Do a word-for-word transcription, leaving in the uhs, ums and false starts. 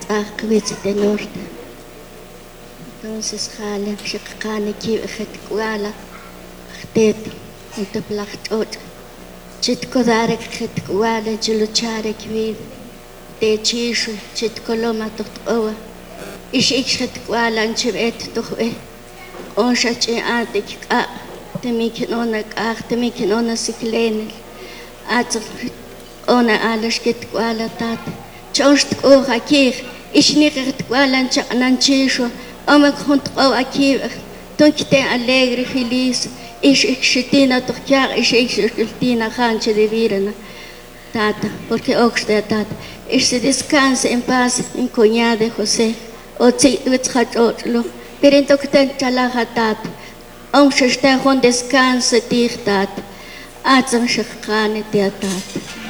tz'aqwitz de norte. Entonces jale xiqqani kiw'ejetkwala tet untaplaqch'och' chitkodarek jetkwala chilucharek vid techishu chitkoloma toq'owa ixik jetkwala anchib'et toq'e onsha ch'i'atik k'a' temikinona k'aj temikinona siklenel atz ona alax ketkwala tat ch'ox tk'uj akij ixniqej tkwala chaq'nanchishu omek juntq'ow akij tonkte alegre feliz ixik xitina toqkyaq ixik xitina janche de virana tata porque oxte tata ix se descanse en paz mi cuñada José otzi witzjach'och'lo pero en tokten chalaja tata onxexte jon descanse tij tata atzam xiqqani tia tata